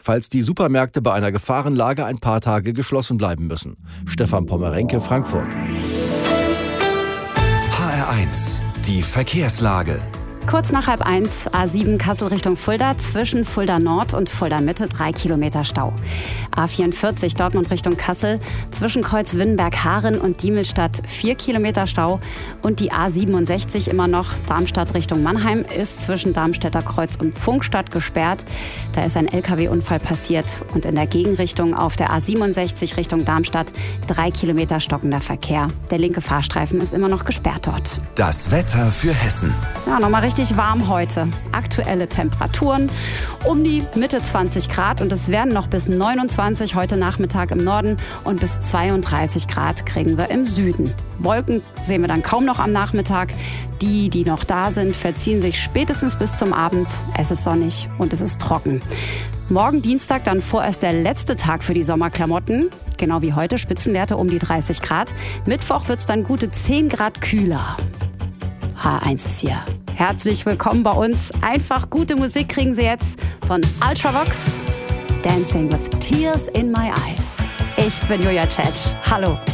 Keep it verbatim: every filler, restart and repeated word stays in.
falls die Supermärkte bei einer Gefahrenlage ein paar Tage geschlossen bleiben müssen. Stefan Pommerenke, Frankfurt. H R eins, die Verkehrslage. Kurz nach halb eins, A sieben Kassel Richtung Fulda, zwischen Fulda Nord und Fulda Mitte drei Kilometer Stau. A vierundvierzig Dortmund Richtung Kassel, zwischen Kreuz Winnenberg-Haaren und Diemelstadt vier Kilometer Stau. Und die A siebenundsechzig immer noch Darmstadt Richtung Mannheim ist zwischen Darmstädter Kreuz und Pfungstadt gesperrt. Da ist ein L K W-Unfall passiert und in der Gegenrichtung auf der A siebenundsechzig Richtung Darmstadt drei Kilometer stockender Verkehr. Der linke Fahrstreifen ist immer noch gesperrt dort. Das Wetter für Hessen. Ja, nochmal richtig warm heute. Aktuelle Temperaturen um die Mitte zwanzig Grad und es werden noch bis neunundzwanzig heute Nachmittag im Norden und bis zweiunddreißig Grad kriegen wir im Süden. Wolken sehen wir dann kaum noch am Nachmittag. Die, die noch da sind, verziehen sich spätestens bis zum Abend. Es ist sonnig und es ist trocken. Morgen Dienstag dann vorerst der letzte Tag für die Sommerklamotten. Genau wie heute Spitzenwerte um die dreißig Grad. Mittwoch wird es dann gute zehn Grad kühler. H eins ist hier. Herzlich willkommen bei uns. Einfach gute Musik kriegen Sie jetzt von Ultravox. Dancing with Tears in My Eyes. Ich bin Julia Tschetsch. Hallo.